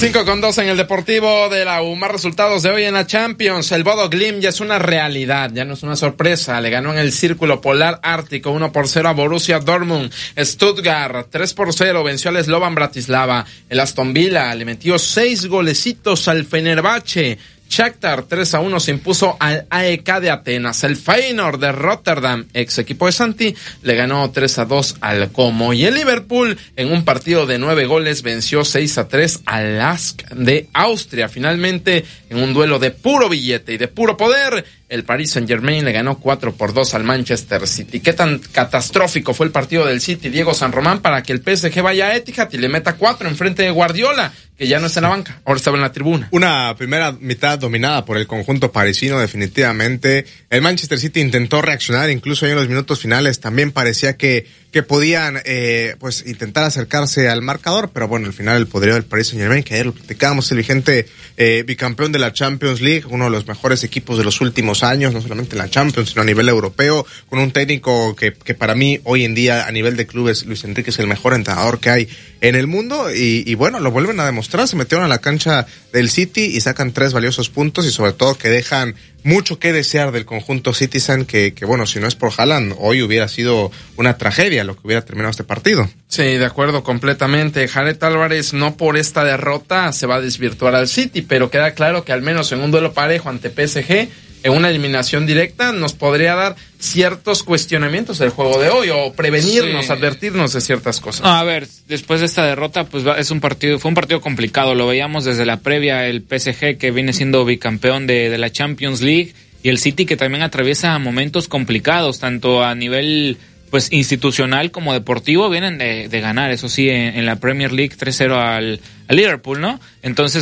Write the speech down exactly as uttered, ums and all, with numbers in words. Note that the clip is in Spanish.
cinco con dos en el Deportivo de la U. Más resultados de hoy en la Champions. El Bodo Glimt ya es una realidad, ya no es una sorpresa. Le ganó en el Círculo Polar Ártico uno por cero a Borussia Dortmund. Stuttgart tres por cero venció al Slovan Bratislava. El Aston Villa le metió seis golecitos al Fenerbahce. Shakhtar tres a uno se impuso al A E K de Atenas. El Feyenoord de Rotterdam, ex equipo de Santi, le ganó tres a dos al Como. Y el Liverpool, en un partido de nueve goles, venció seis a tres al Lask de Austria. Finalmente, en un duelo de puro billete y de puro poder, el Paris Saint-Germain le ganó cuatro por dos al Manchester City. ¿Qué tan catastrófico fue el partido del City, Diego San Román, para que el P S G vaya a Etihad y le meta cuatro en frente de Guardiola, que ya no está en la banca, ahora estaba en la tribuna? Una primera mitad dominada por el conjunto parisino, definitivamente. El Manchester City intentó reaccionar, incluso ahí en los minutos finales también parecía que, que podían eh, pues intentar acercarse al marcador, pero bueno, al final el poderío del Paris Saint-Germain, que ayer lo platicábamos, el vigente eh, bicampeón de la Champions League, uno de los mejores equipos de los últimos años, no solamente en la Champions, sino a nivel europeo, con un técnico que, que para mí hoy en día a nivel de clubes, Luis Enrique es el mejor entrenador que hay en el mundo, y, y bueno, lo vuelven a demostrar. Se metieron a la cancha del City y sacan tres valiosos puntos, y sobre todo que dejan mucho que desear del conjunto Citizen, que, que bueno, si no es por Haaland, hoy hubiera sido una tragedia lo que hubiera terminado este partido. Sí, de acuerdo completamente. Jared Álvarez no por esta derrota se va a desvirtuar al City, pero queda claro que al menos en un duelo parejo ante P S G, en una eliminación directa, nos podría dar ciertos cuestionamientos del juego de hoy, o prevenirnos, sí. advertirnos de ciertas cosas. No, a ver, después de esta derrota, pues es un partido, fue un partido complicado. Lo veíamos desde la previa, el P S G que viene siendo bicampeón de, de la Champions League, y el City que también atraviesa momentos complicados, tanto a nivel pues institucional como deportivo. Vienen de, de ganar, eso sí, en, en la Premier League tres cero al, al Liverpool, ¿no? Entonces